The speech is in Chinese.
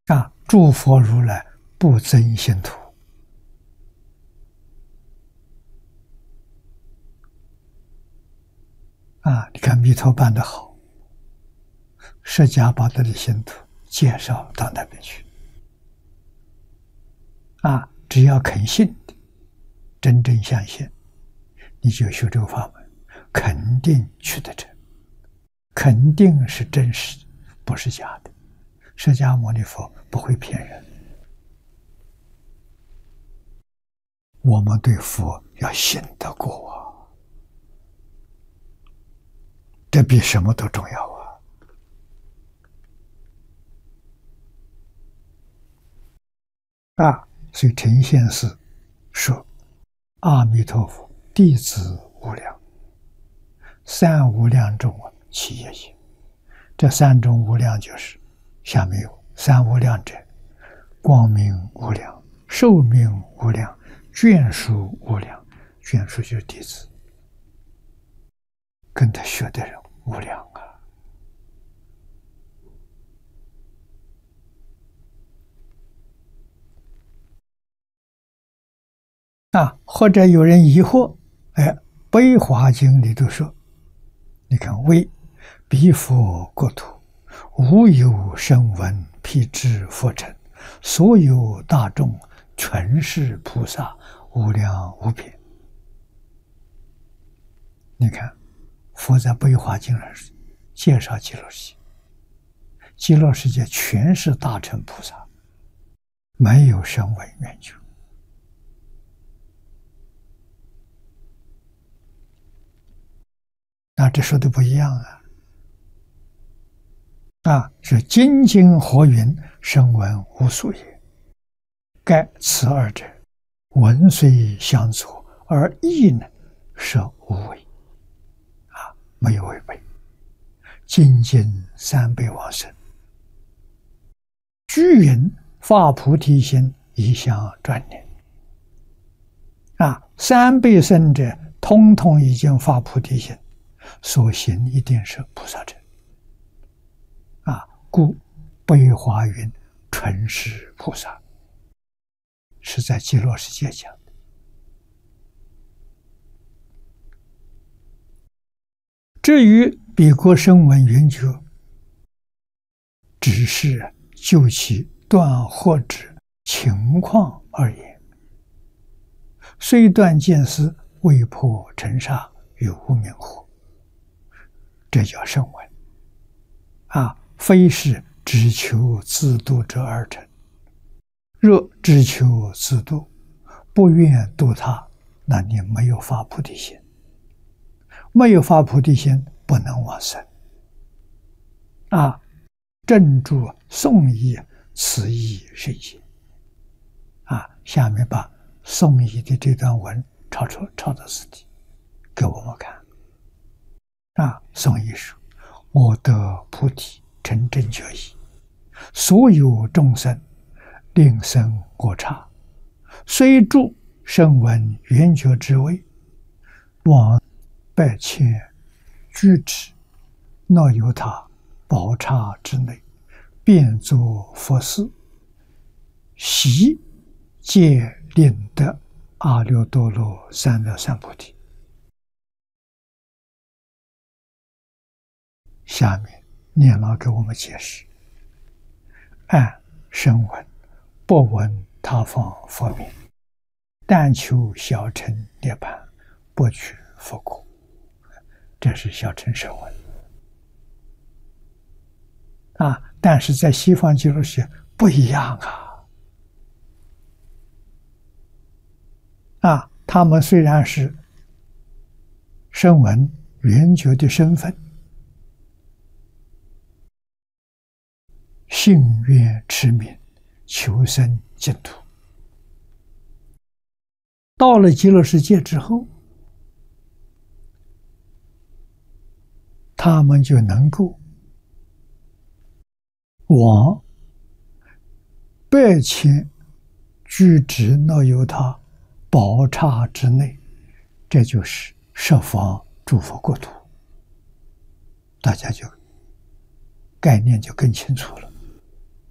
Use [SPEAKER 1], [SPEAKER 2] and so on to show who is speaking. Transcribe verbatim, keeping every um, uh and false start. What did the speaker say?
[SPEAKER 1] 啊，诸佛如来不增信徒。啊，你看弥陀办得好，释迦把他的信徒介绍到那边去。啊，只要肯信的，真正相信，你就修这个法门，肯定去得成，肯定是真实的，不是假的。释迦牟尼佛不会骗人。我们对佛要信得过啊，这比什么都重要啊！啊，所以呈现寺说：“阿弥陀佛，弟子无量，三无量中啊，其一也。”这三种无量就是下面有三无量者：光明无量、寿命无量、眷属无量。眷属就是弟子，跟他学的人无量啊。啊，或者有人疑惑，哎，《悲华经》里头说，你看，为彼佛国土，无有声闻辟支佛尘，所有大众全是菩萨，无量无边。你看，佛在《悲华经》上介绍极乐世界，极乐世界全是大乘菩萨，没有声闻缘觉。那这说的不一样啊！啊，是精经何云：声闻无所也。盖此二者，文虽相左，而义呢，是无违。啊，没有违背。精进三倍往生，具云发菩提心，一向专念。啊，三倍僧者，通通已经发菩提心。所行一定是菩萨者，啊，故悲华云纯是菩萨，是在极乐世界讲的。至于彼国声闻缘觉，只是就其断惑之情况而言，虽断见思，未破尘沙与无明惑。这叫声闻啊，非是只求自度者而成。若只求自度，不愿度他，那你没有发菩提心。没有发菩提心，不能往生。啊，正住颂义，此义是也。啊，下面把颂义的这段文抄出抄到此地，给我们看。啊，颂义说：“我得菩提，成正觉义，所有众生，令生我刹，虽住声闻缘觉之位，往百千居止，若有他宝刹之内，便作佛事，悉皆令得阿耨多罗三藐三菩提。”下面念老给我们解释：按声闻，不闻他方佛名，但求小乘涅槃，不取佛果。这是小乘声闻啊，但是在西方极乐世界不一样啊！啊，他们虽然是声闻缘觉的身份，信愿持名，求生净土。到了极乐世界之后，他们就能够往百千居止若有他宝刹之内，这就是十方诸佛国土。大家就概念就更清楚了。